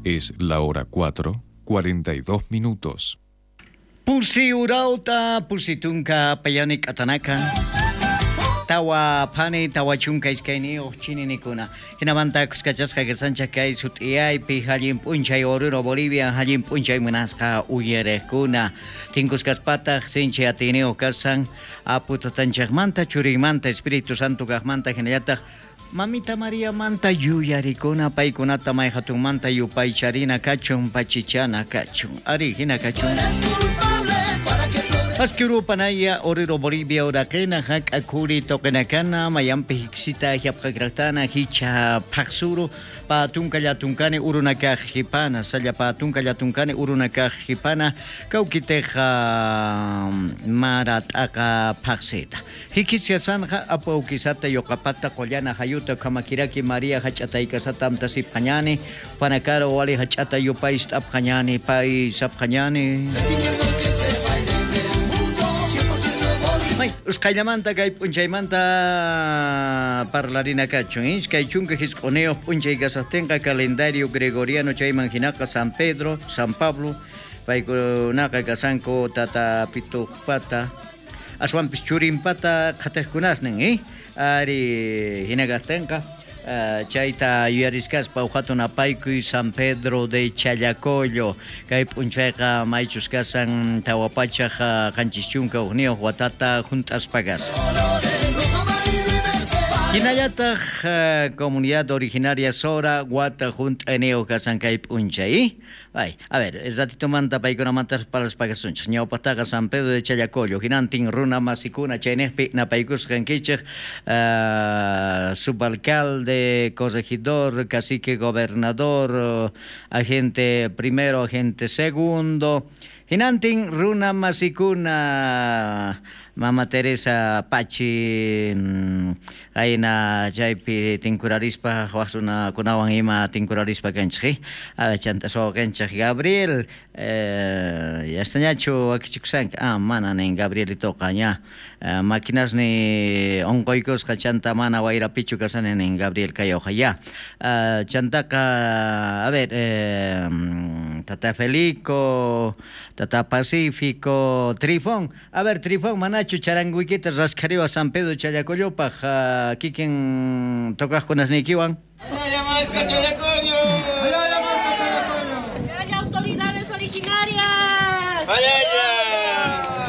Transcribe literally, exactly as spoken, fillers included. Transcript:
Es la hora cuatro, cuarenta y dos minutos. Pusi urauta, pusi tunka, payani katanaka. Tawa pani, tawa chunka iskaini, ochini nikuna. Hinamanta kuskachasca que sancha que hay sutiay, pi halim punchay oruro Bolivia, halim punchay munasca uyerekuna. Tinkuskas pata, sinche atineo kasan, aputa tanchagmanta, churimanta, Espíritu Santo gahmanta, genayata. Mamita María manta yuyarikuna paikunata may hatun manta yupay charina kachun pachichana kachun arigina kachun Askuru panaya oriro Bolivia orakena hak akuri tokenakana mayampi hiksita hiapkakratana hicha paksuru patun kallatunkane urunaka hipana saya patun kallatunkane urunaka hipana kaukiteja marataka pakseta hikisya sanja apaukisata yokapata kollana hayuta kamakiraki María hachataika satamta sipanyane panakaro wali hachata yupais apkanyane pai sapkanyane May, uskayamanta kay punchaymanta parlarina kachun, is kay chunka hisconeo punchay gasastenga calendario gregoriano chayman hinaka San Pedro, San Pablo, paykunaka gasanko tata pitupata, aswan pichurimpata katejkunasnen, eh? Ari hinagastenga. Uh, chaita yuyariskas pauhatuna paykuy San Pedro de Challacollo kay punchayqa maychuskasan tawapachaq qanchischunka ugniyuq watata juntas pagas hinallataq uh, comunidad originaria Sora wata juntaneo kasan kay punchay ay a ver el ratito manta paykunamantas para las pagasunchas ñawpataqa San Pedro de Challacollo hinantin runa masikuna chaynejpi napaykusqankichaq uh, subalcalde, corregidor, cacique, gobernador, agente primero, agente segundo. Hinantin runa masikuna Mama Teresa Pachi aina jaipi tinkurarispa wasuna kunawan ima tinkurarispa kanchi a chanta so kanchi Gabriel eh ya estañacho akichiksank ah mana nen Gabriel toqaña máquinas ni onkoikos chanta mana waira pichu kasan en Gabriel kayoja ya chantaka a ver eh, Tata Felico Tata Pacífico Trifón a ver Trifón manacho charanguiquita rascariwa San Pedro Challacollo paja kikin tocas con asnikiwan ¡Allá marca Challacollo! ¡Allá marca Challacollo! ¡Allá autoridades originarias! ¡Allá, allá!